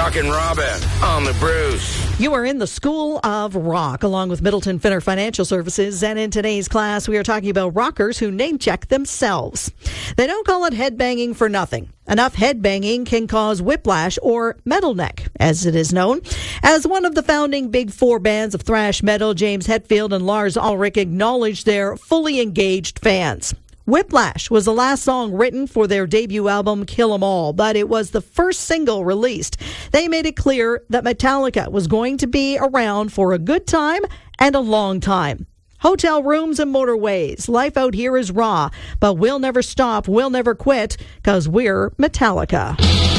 Chuck and Robin on the Bruce. You are in the School of Rock, along with Middleton Finner Financial Services. And in today's class, we are talking about rockers who name-check themselves. They don't call it headbanging for nothing. Enough headbanging can cause whiplash, or metal neck, as it is known. As one of the founding Big Four bands of thrash metal, James Hetfield and Lars Ulrich acknowledged their fully engaged fans. Whiplash was the last song written for their debut album, Kill 'Em All, but it was the first single released. They made it clear that Metallica was going to be around for a good time and a long time. Hotel rooms and motorways. Life out here is raw, but we'll never stop, we'll never quit, because we're Metallica.